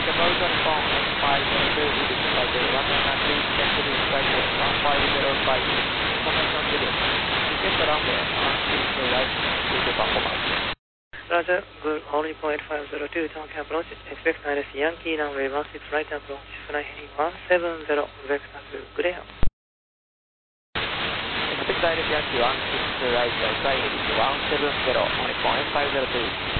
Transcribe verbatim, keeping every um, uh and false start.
about Nippon one five zero two, British Flight one nine nine three, check to this flight one five zero five, information given. Request runway one six two right, to Japan Command. Roger, good, all Nippon eight five zero two, Tonkin approach, expect Nines Yankee runway one six right approach, fly heading one seven zero, vector to Greyhound. Expect Nines Yankee one six two right, fly heading one seven zero, Nippon eight five zero two.